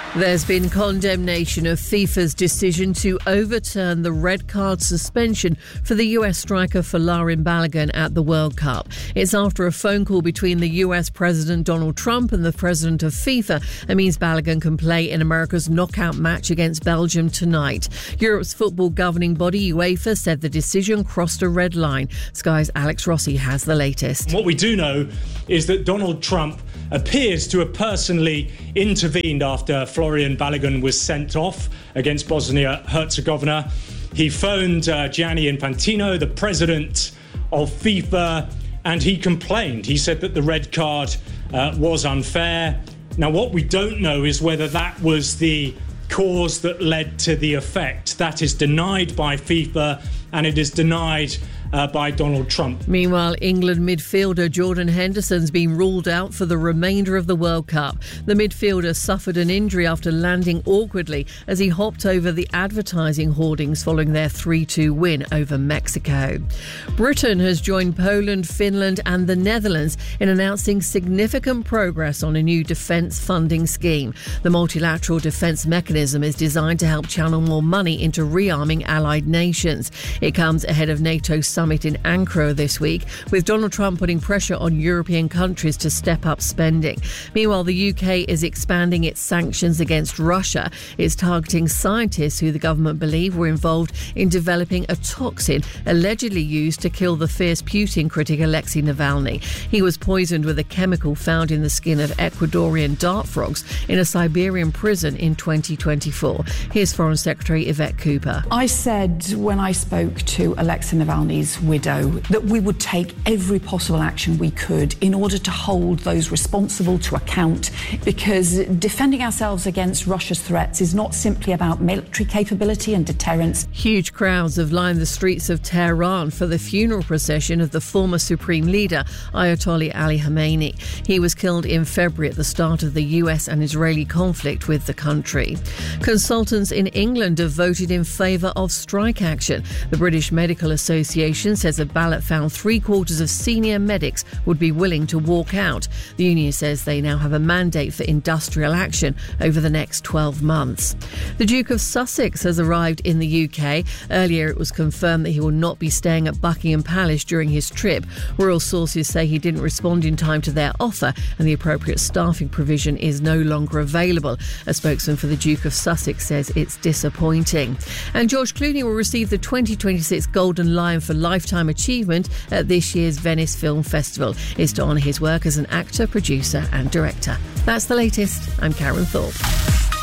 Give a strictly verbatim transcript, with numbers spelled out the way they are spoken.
There's been condemnation of FIFA's decision to overturn the red card suspension for the U S striker Folarin Balogun at the World Cup. It's after a phone call between the U S President Donald Trump and the President of FIFA. It means Balogun can play in America's knockout match against Belgium tonight. Europe's football governing body, UEFA, said the decision crossed a red line. Sky's Alex Rossi has the latest. What we do know is that Donald Trump appears to have personally intervened after Florian Balogun was sent off against Bosnia-Herzegovina. He phoned uh, Gianni Infantino, the president of FIFA, and he complained. He said that the red card uh, was unfair. Now, what we don't know is whether that was the cause that led to the effect. That is denied by FIFA, and it is denied Uh, by Donald Trump. Meanwhile, England midfielder Jordan Henderson's been ruled out for the remainder of the World Cup. The midfielder suffered an injury after landing awkwardly as he hopped over the advertising hoardings following their three two win over Mexico. Britain has joined Poland, Finland and the Netherlands in announcing significant progress on a new defence funding scheme. The multilateral defence mechanism is designed to help channel more money into rearming allied nations. It comes ahead of NATO's summit in Ankara this week, with Donald Trump putting pressure on European countries to step up spending. Meanwhile, the U K is expanding its sanctions against Russia. It's targeting scientists who the government believe were involved in developing a toxin allegedly used to kill the fierce Putin critic Alexei Navalny. He was poisoned with a chemical found in the skin of Ecuadorian dart frogs in a Siberian prison in twenty twenty-four. Here's Foreign Secretary Yvette Cooper. I said when I spoke to Alexei Navalny's widow that we would take every possible action we could in order to hold those responsible to account, because defending ourselves against Russia's threats is not simply about military capability and deterrence. Huge crowds have lined the streets of Tehran for the funeral procession of the former supreme leader Ayatollah Ali Khamenei. He was killed in February at the start of the U S and Israeli conflict with the country. Consultants in England have voted in favour of strike action. The British Medical Association says a ballot found three quarters of senior medics would be willing to walk out. The union says they now have a mandate for industrial action over the next twelve months. The Duke of Sussex has arrived in the U K. Earlier it was confirmed that he will not be staying at Buckingham Palace during his trip. Royal sources say he didn't respond in time to their offer and the appropriate staffing provision is no longer available. A spokesman for the Duke of Sussex says it's disappointing. And George Clooney will receive the twenty twenty-six Golden Lion for Lifetime Achievement at this year's Venice Film Festival. It's to honour his work as an actor, producer and director. That's the latest. I'm Karen Thorpe.